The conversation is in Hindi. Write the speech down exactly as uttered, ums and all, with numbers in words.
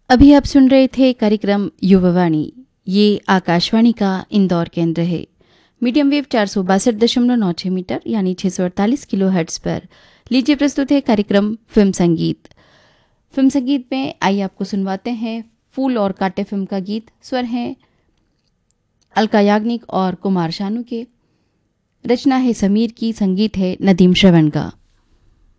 अभी आप सुन रहे थे कार्यक्रम युवावाणी। ये आकाशवाणी का इंदौर केंद्र है। मीडियम वेव चार सौ बासठ दशमलव नौ छः मीटर यानी छः सौ अड़तालीस किलो हर्ट्स पर लीजिए प्रस्तुत है कार्यक्रम फिल्म संगीत। फिल्म संगीत में आइए आपको सुनवाते हैं फूल और कांटे फिल्म का गीत। स्वर हैं अलका याग्निक और कुमार शानू के। रचना है समीर की, संगीत है नदीम श्रवण का।